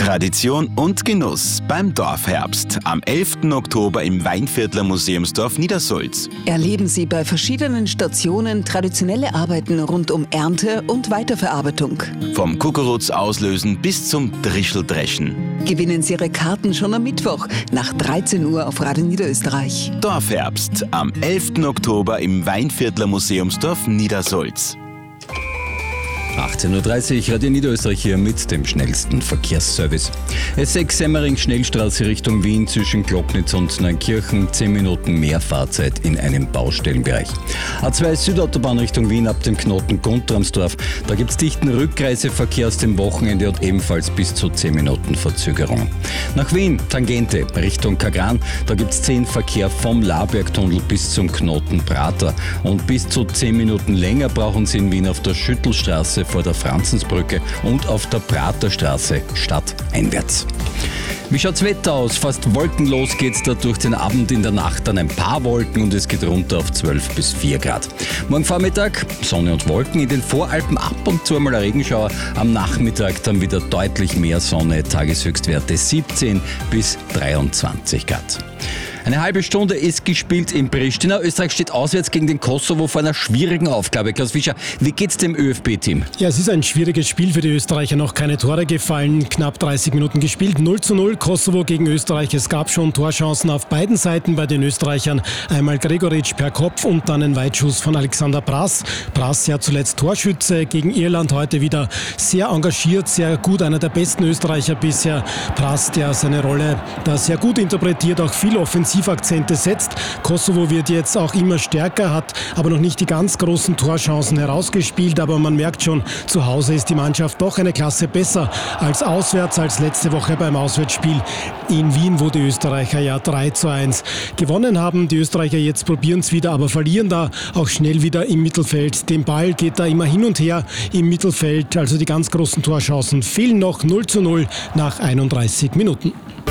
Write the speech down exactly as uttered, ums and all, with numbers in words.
Tradition und Genuss beim Dorfherbst am elften Oktober im Weinviertler Museumsdorf Niedersulz. Erleben Sie bei verschiedenen Stationen traditionelle Arbeiten rund um Ernte und Weiterverarbeitung. Vom Kukuruz auslösen bis zum Drischeldreschen. Gewinnen Sie Ihre Karten schon am Mittwoch nach dreizehn Uhr auf Radio Niederösterreich. Dorfherbst am elften Oktober im Weinviertler Museumsdorf Niedersulz. achtzehn Uhr dreißig, Radio Niederösterreich hier mit dem schnellsten Verkehrsservice. S sechs Semmering Schnellstraße Richtung Wien zwischen Glocknitz und Neunkirchen, zehn Minuten mehr Fahrzeit in einem Baustellenbereich. A zwei Südautobahn Richtung Wien ab dem Knoten Guntramsdorf, da gibt es dichten Rückreiseverkehr aus dem Wochenende und ebenfalls bis zu zehn Minuten Verzögerung. Nach Wien, Tangente Richtung Kagran, da gibt es zehn Verkehr vom Labergtunnel bis zum Knoten Prater und bis zu zehn Minuten länger brauchen Sie in Wien auf der Schüttelstraße vor der Franzensbrücke und auf der Praterstraße stadteinwärts. Wie schaut's Wetter aus? Fast wolkenlos geht's da durch den Abend, in der Nacht dann ein paar Wolken und es geht runter auf zwölf bis vier Grad. Morgen Vormittag Sonne und Wolken, in den Voralpen ab und zu einmal ein Regenschauer, am Nachmittag dann wieder deutlich mehr Sonne, Tageshöchstwerte siebzehn bis dreiundzwanzig Grad. Eine halbe Stunde ist gespielt in Pristina. Österreich steht auswärts gegen den Kosovo vor einer schwierigen Aufgabe. Klaus Fischer, wie geht's dem ÖFB-Team? Ja, es ist ein schwieriges Spiel für die Österreicher. Noch keine Tore gefallen. Knapp dreißig Minuten gespielt. null zu null Kosovo gegen Österreich. Es gab schon Torchancen auf beiden Seiten bei den Österreichern. Einmal Gregoritsch per Kopf und dann ein Weitschuss von Alexander Prass. Prass ja zuletzt Torschütze gegen Irland. Heute wieder sehr engagiert, sehr gut. Einer der besten Österreicher bisher. Prass, der seine Rolle da sehr gut interpretiert, auch viel offensiv Akzente setzt. Kosovo wird jetzt auch immer stärker, hat aber noch nicht die ganz großen Torchancen herausgespielt, aber man merkt schon, zu Hause ist die Mannschaft doch eine Klasse besser als auswärts, als letzte Woche beim Auswärtsspiel in Wien, wo die Österreicher ja drei zu eins gewonnen haben. Die Österreicher jetzt probieren es wieder, aber verlieren da auch schnell wieder im Mittelfeld. Den Ball geht da immer hin und her im Mittelfeld, also die ganz großen Torchancen fehlen noch. null zu null nach einunddreißig Minuten.